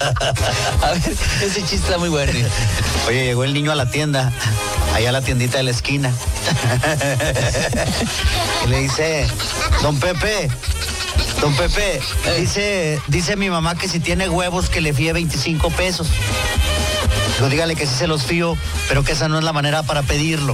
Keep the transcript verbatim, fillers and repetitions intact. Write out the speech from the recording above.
A ver, ese chiste está muy bueno. Oye, llegó el niño a la tienda, allá a la tiendita de la esquina. Y le dice, don Pepe, don Pepe, dice, dice mi mamá que si tiene huevos que le fíe veinticinco pesos. Digo, dígale que sí se los fío, pero que esa no es la manera para pedirlo.